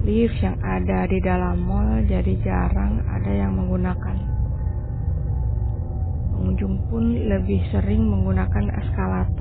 lift yang ada di dalam mall jadi jarang ada yang menggunakan. Pengunjung pun lebih sering menggunakan eskalator.